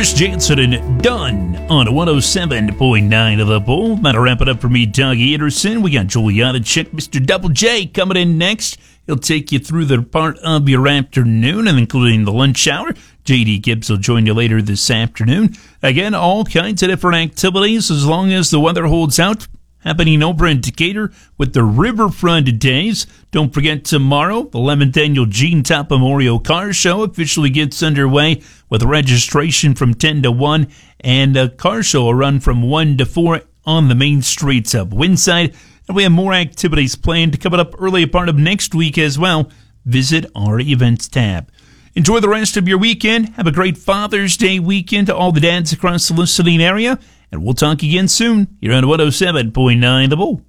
Chris Jansen and Done on 107.9 of the Bull. That'll wrap it up for me, Doug Anderson. We got Juliana Chick, Mr. Double J coming in next. He'll take you through the part of your afternoon, and including the lunch hour. J.D. Gibbs will join you later this afternoon. Again, all kinds of different activities as long as the weather holds out, happening over in Decatur with the Riverfront Days. Don't forget, tomorrow, the 11th Annual Gene Top Memorial Car Show officially gets underway with registration from 10 to 1, and a car show will run from 1 to 4 on the main streets of Winside. And we have more activities planned coming up early part of next week as well. Visit our events tab. Enjoy the rest of your weekend. Have a great Father's Day weekend to all the dads across the listening area. And we'll talk again soon here on 107.9 The Bull.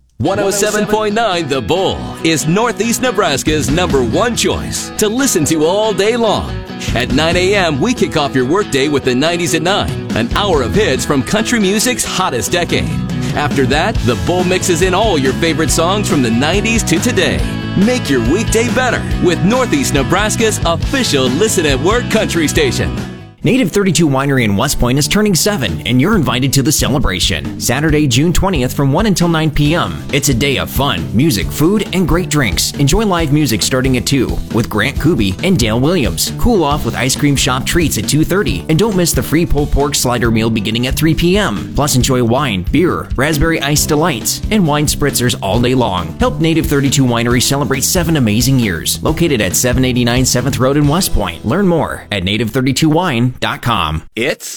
107.9 The Bull is Northeast Nebraska's #1 choice to listen to all day long. At 9 a.m., we kick off your workday with the 90s at 9, an hour of hits from country music's hottest decade. After that, The Bull mixes in all your favorite songs from the 90s to today. Make your weekday better with Northeast Nebraska's official Listen at Work country station. Native 32 Winery in West Point is turning 7, and you're invited to the celebration. Saturday, June 20th from 1 until 9 p.m. It's a day of fun, music, food, and great drinks. Enjoy live music starting at 2 with Grant Kuby and Dale Williams. Cool off with ice cream shop treats at 2:30. And don't miss the free pulled pork slider meal beginning at 3 p.m. Plus enjoy wine, beer, raspberry ice delights, and wine spritzers all day long. Help Native 32 Winery celebrate 7 amazing years. Located at 789 7th Road in West Point. Learn more at native32wine.com. It's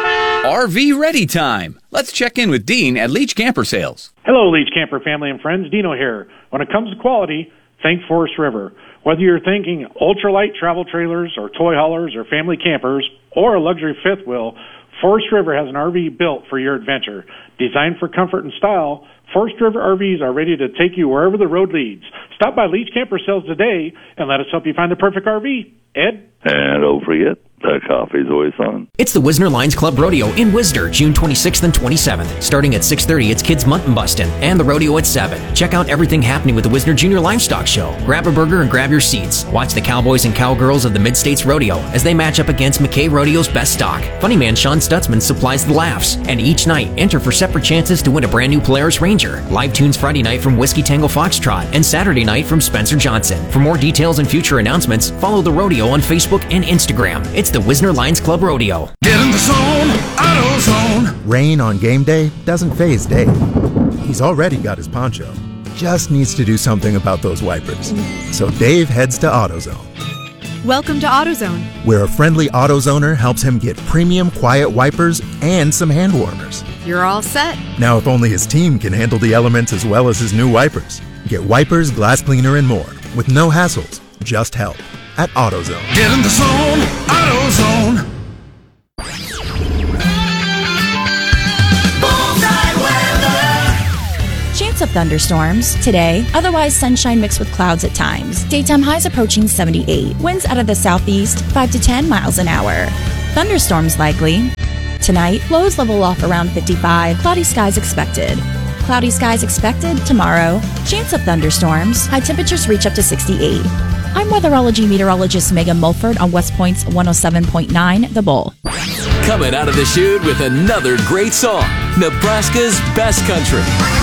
RV Ready time. Let's check in with Dean at Leach Camper Sales. Hello, Leach Camper family and friends. Dino here. When it comes to quality, think Forest River. Whether you're thinking ultralight travel trailers or toy haulers or family campers or a luxury fifth wheel, Forest River has an RV built for your adventure. Designed for comfort and style, Forest River RVs are ready to take you wherever the road leads. Stop by Leach Camper Sales today and let us help you find the perfect RV. Ed? And don't forget, that coffee's always on. It's the Wisner Lions Club Rodeo in Wisner, June 26th and 27th. Starting at 6:30, it's Kids Mutton Bustin' and the rodeo at 7. Check out everything happening with the Wisner Junior Livestock Show. Grab a burger and grab your seats. Watch the cowboys and cowgirls of the Mid-States Rodeo as they match up against McKay Rodeo's best stock. Funny man Sean Stutzman supplies the laughs. And each night, enter for separate chances to win a brand new Polaris Ranger. Live tunes Friday night from Whiskey Tango Foxtrot and Saturday night from Spencer Johnson. For more details and future announcements, follow the rodeo on Facebook and Instagram. It's the Wisner Lions Club Rodeo. Get in the zone, AutoZone. Rain on game day doesn't faze Dave. He's already got his poncho. Just needs to do something about those wipers. So Dave heads to AutoZone. Welcome to AutoZone, where a friendly AutoZoner helps him get premium quiet wipers and some hand warmers. You're all set. Now, if only his team can handle the elements as well as his new wipers. Get wipers, glass cleaner, and more with no hassles, just help at AutoZone. Get in the zone, AutoZone. Chance of thunderstorms today, otherwise sunshine mixed with clouds at times. Daytime highs approaching 78. Winds out of the southeast, 5 to 10 miles an hour. Thunderstorms likely. Tonight, lows level off around 55. Cloudy skies expected. Cloudy skies expected tomorrow. Chance of thunderstorms. High temperatures reach up to 68. I'm weatherology meteorologist Megan Mulford on West Point's 107.9 The Bull. Coming out of the chute with another great song, Nebraska's Best Country.